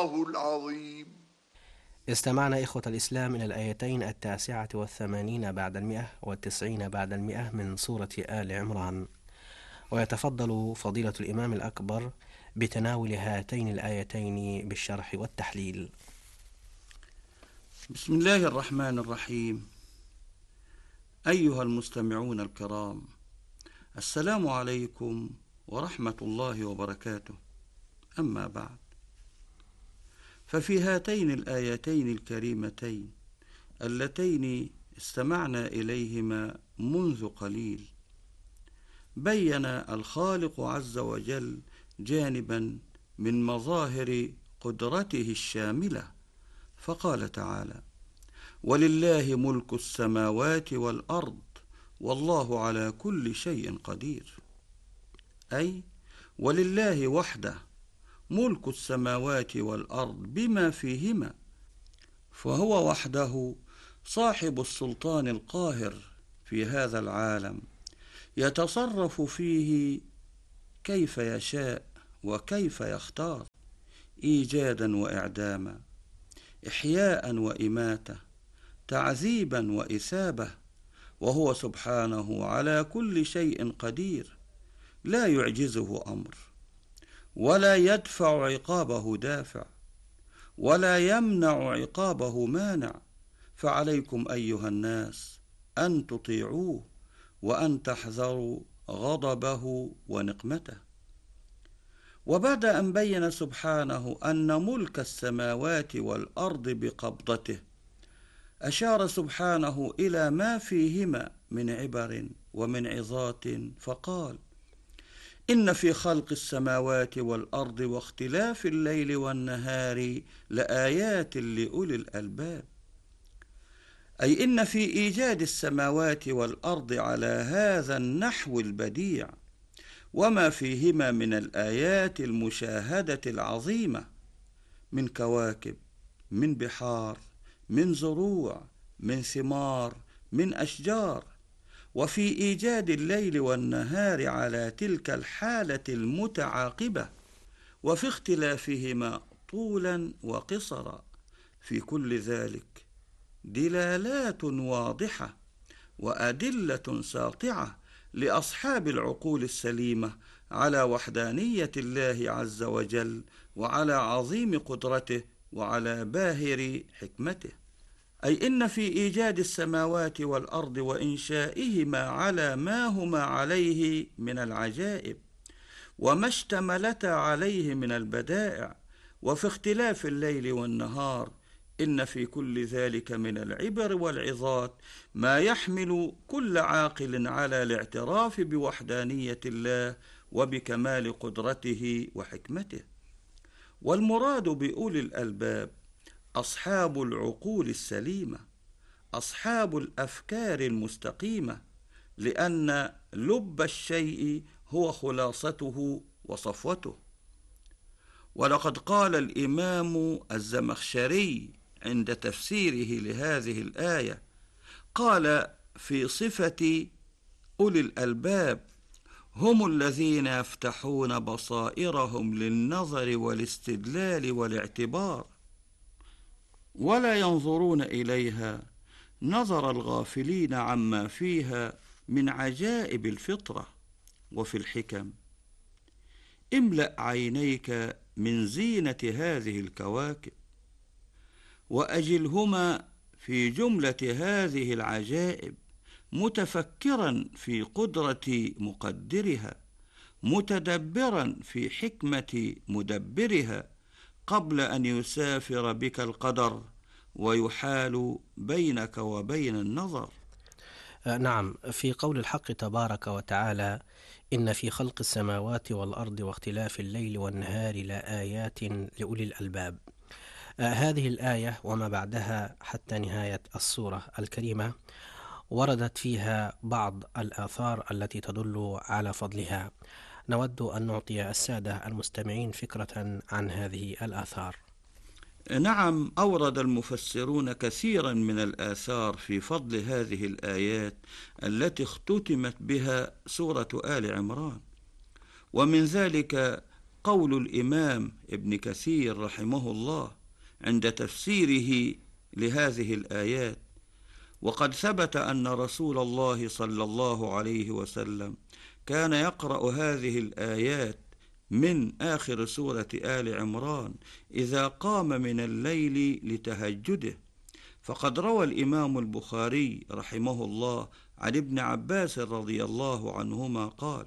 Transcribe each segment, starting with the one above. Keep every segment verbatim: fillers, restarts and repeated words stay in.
العظيم. استمعنا إخوة الإسلام إلى الآيتين التاسعة والثمانين بعد المئة والتسعين بعد المئة من سورة آل عمران، ويتفضل فضيلة الإمام الأكبر بتناول هاتين الآيتين بالشرح والتحليل. بسم الله الرحمن الرحيم. أيها المستمعون الكرام، السلام عليكم ورحمة الله وبركاته. أما بعد، ففي هاتين الآيتين الكريمتين اللتين استمعنا إليهما منذ قليل، بين الخالق عز وجل جانبا من مظاهر قدرته الشاملة، فقال تعالى: ولله ملك السماوات والأرض والله على كل شيء قدير. أي ولله وحده ملك السماوات والأرض بما فيهما، فهو وحده صاحب السلطان القاهر في هذا العالم، يتصرف فيه كيف يشاء وكيف يختار، إيجادا وإعداما، إحياء وإماتة، تعذيبا وإثابة، وهو سبحانه على كل شيء قدير، لا يعجزه أمر، ولا يدفع عقابه دافع، ولا يمنع عقابه مانع. فعليكم أيها الناس أن تطيعوه وأن تحذروا غضبه ونقمته. وبعد أن بين سبحانه أن ملك السماوات والأرض بقبضته، أشار سبحانه إلى ما فيهما من عبر ومن عظات، فقال: إن في خلق السماوات والأرض واختلاف الليل والنهار لآيات لأولي الألباب. أي إن في إيجاد السماوات والأرض على هذا النحو البديع وما فيهما من الآيات المشاهدة العظيمة، من كواكب، من بحار، من زروع، من ثمار، من أشجار، وفي إيجاد الليل والنهار على تلك الحالة المتعاقبة، وفي اختلافهما طولا وقصرا، في كل ذلك دلالات واضحة وأدلة ساطعة لأصحاب العقول السليمة على وحدانية الله عز وجل، وعلى عظيم قدرته، وعلى باهر حكمته. أي إن في إيجاد السماوات والأرض وإنشائهما على ما هما عليه من العجائب، وما اشتملتا عليه من البدائع، وفي اختلاف الليل والنهار، إن في كل ذلك من العبر والعظات ما يحمل كل عاقل على الاعتراف بوحدانية الله وبكمال قدرته وحكمته. والمراد بأولي الألباب أصحاب العقول السليمة، أصحاب الأفكار المستقيمة، لأن لب الشيء هو خلاصته وصفوته. ولقد قال الإمام الزمخشري عند تفسيره لهذه الآية، قال في صفة أولي الألباب: هم الذين يفتحون بصائرهم للنظر والاستدلال والاعتبار، ولا ينظرون إليها نظر الغافلين عما فيها من عجائب الفطرة وفي الحكم. املأ عينيك من زينة هذه الكواكب، وأجلهما في جملة هذه العجائب، متفكرا في قدرة مقدرها، متدبرا في حكمة مدبرها، قبل أن يسافر بك القدر ويحال بينك وبين النظر. نعم، في قول الحق تبارك وتعالى: إن في خلق السماوات والأرض واختلاف الليل والنهار لآيات لأولي الألباب. هذه الآية وما بعدها حتى نهاية السورة الكريمة وردت فيها بعض الآثار التي تدل على فضلها. نود أن نعطي السادة المستمعين فكرة عن هذه الآثار. نعم، أورد المفسرون كثيرا من الآثار في فضل هذه الآيات التي اختتمت بها سورة آل عمران، ومن ذلك قول الإمام ابن كثير رحمه الله عند تفسيره لهذه الآيات: وقد ثبت أن رسول الله صلى الله عليه وسلم كان يقرأ هذه الآيات من آخر سورة آل عمران إذا قام من الليل لتهجده. فقد روى الإمام البخاري رحمه الله عن ابن عباس رضي الله عنهما قال: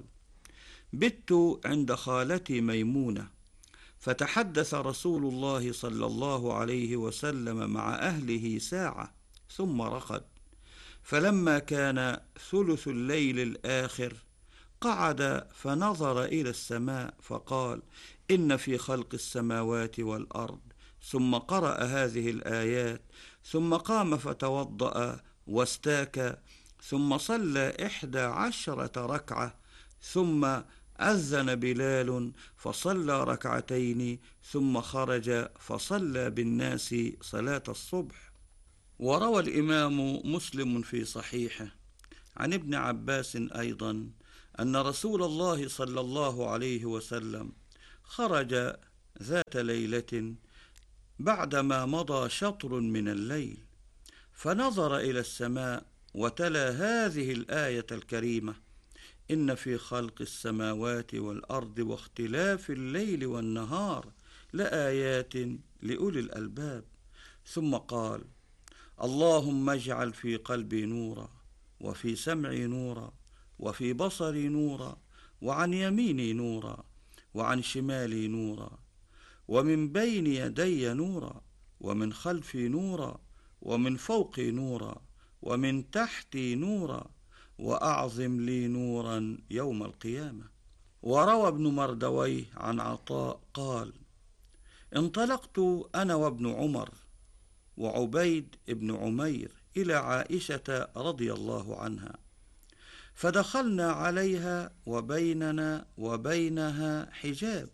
بت عند خالتي ميمونة، فتحدث رسول الله صلى الله عليه وسلم مع أهله ساعة ثم رقد، فلما كان ثلث الليل الآخر قعد فنظر إلى السماء فقال: إن في خلق السماوات والأرض، ثم قرأ هذه الآيات، ثم قام فتوضأ واستاك، ثم صلى إحدى عشرة ركعة، ثم أذن بلال فصلى ركعتين، ثم خرج فصلى بالناس صلاة الصبح. وروى الإمام مسلم في صحيحه عن ابن عباس أيضا أن رسول الله صلى الله عليه وسلم خرج ذات ليلة بعدما مضى شطر من الليل، فنظر إلى السماء وتلا هذه الآية الكريمة: إن في خلق السماوات والأرض واختلاف الليل والنهار لآيات لأولي الألباب. ثم قال: اللهم اجعل في قلبي نورا، وفي سمعي نورا، وفي بصري نورا، وعن يميني نورا، وعن شمالي نورا، ومن بين يدي نورا، ومن خلفي نورا، ومن فوقي نورا، ومن تحتي نورا، وأعظم لي نورا يوم القيامة. وروى ابن مردويه عن عطاء قال: انطلقت أنا وابن عمر وعبيد بن عمير إلى عائشة رضي الله عنها، فدخلنا عليها وبيننا وبينها حجاب،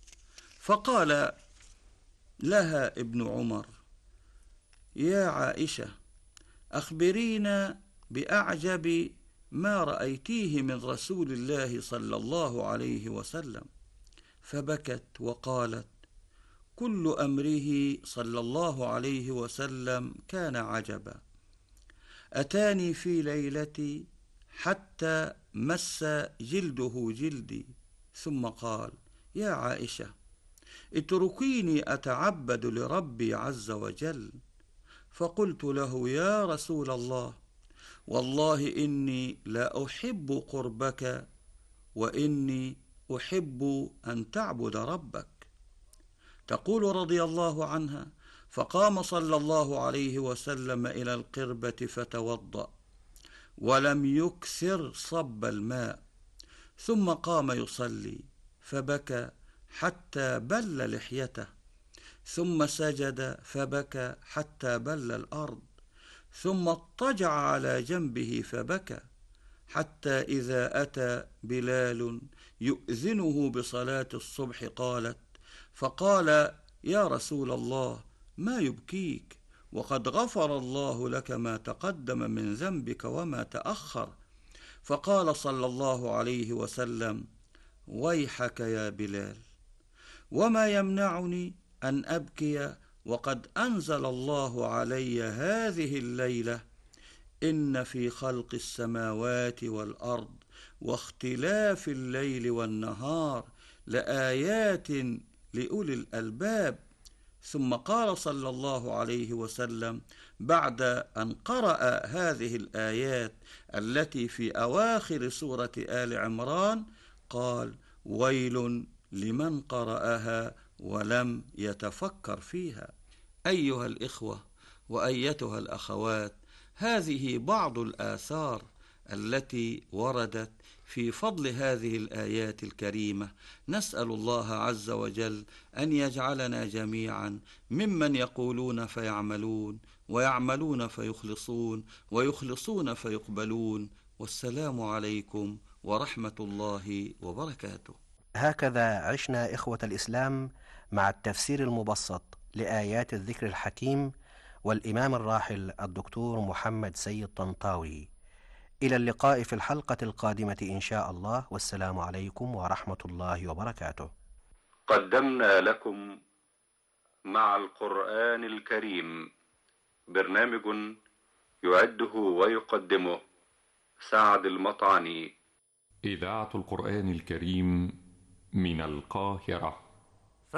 فقال لها ابن عمر: يا عائشة، أخبرينا بأعجب ما رأيتيه من رسول الله صلى الله عليه وسلم. فبكت وقالت: كل أمره صلى الله عليه وسلم كان عجبا، أتاني في ليلتي حتى مس جلده جلدي، ثم قال: يا عائشة، اتركيني أتعبد لربي عز وجل. فقلت له: يا رسول الله، والله إني لا أحب قربك، وإني أحب أن تعبد ربك. تقول رضي الله عنها: فقام صلى الله عليه وسلم إلى القربة فتوضأ، ولم يكثر صب الماء، ثم قام يصلي فبكى حتى بل لحيته، ثم سجد فبكى حتى بل الأرض، ثم اضطجع على جنبه فبكى، حتى إذا أتى بلال يؤذنه بصلاة الصبح قالت فقال: يا رسول الله، ما يبكيك؟ وقد غفر الله لك ما تقدم من ذنبك وما تأخر. فقال صلى الله عليه وسلم: ويحك يا بلال، وما يمنعني أن أبكي وقد أنزل الله علي هذه الليلة: إن في خلق السماوات والأرض واختلاف الليل والنهار لآيات لأولي الألباب. ثم قال صلى الله عليه وسلم بعد أن قرأ هذه الآيات التي في أواخر سورة آل عمران قال: ويل لمن قرأها ولم يتفكر فيها. أيها الإخوة وأيتها الأخوات، هذه بعض الآثار التي وردت في فضل هذه الآيات الكريمة. نسأل الله عز وجل أن يجعلنا جميعا ممن يقولون فيعملون، ويعملون فيخلصون، ويخلصون فيقبلون. والسلام عليكم ورحمة الله وبركاته. هكذا عشنا إخوة الإسلام مع التفسير المبسط لآيات الذكر الحكيم والإمام الراحل الدكتور محمد سيد طنطاوي. إلى اللقاء في الحلقة القادمة إن شاء الله، والسلام عليكم ورحمة الله وبركاته. قدمنا لكم مع القرآن الكريم برنامج يعده ويقدمه سعد المطعني. إذاعة القرآن الكريم من القاهرة.